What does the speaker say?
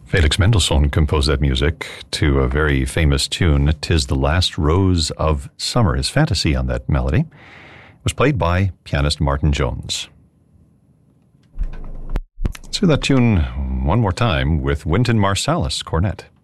Felix Mendelssohn composed that music to a very famous tune, "'Tis the Last Rose of Summer." His fantasy on that melody was played by pianist Martin Jones. Let's do that tune one more time with Wynton Marsalis, cornet.